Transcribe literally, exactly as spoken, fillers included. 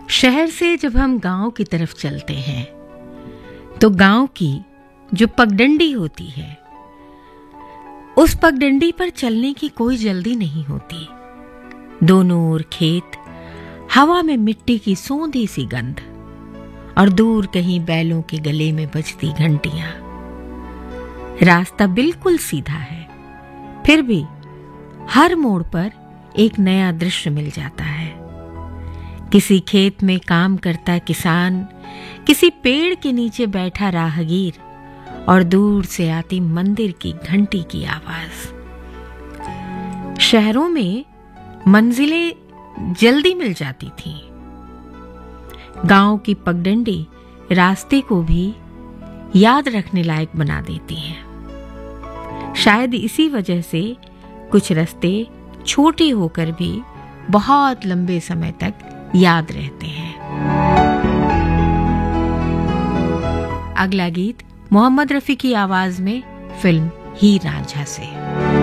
शहर से जब हम गांव की तरफ चलते हैं तो गांव की जो पगडंडी होती है, उस पगडंडी पर चलने की कोई जल्दी नहीं होती। दोनों ओर खेत, हवा में मिट्टी की सौंधी सी गंध और दूर कहीं बैलों के गले में बजती घंटियां। रास्ता बिल्कुल सीधा है, फिर भी हर मोड़ पर एक नया दृश्य मिल जाता है। किसी खेत में काम करता किसान, किसी पेड़ के नीचे बैठा राहगीर और दूर से आती मंदिर की घंटी की आवाज। शहरों में मंजिलें जल्दी मिल जाती थीं। गांव की पगडंडी रास्ते को भी याद रखने लायक बना देती है। शायद इसी वजह से कुछ रास्ते छोटे होकर भी बहुत लंबे समय तक याद रहते हैं। अगला गीत मोहम्मद रफी की आवाज में फिल्म हीर रांझा से।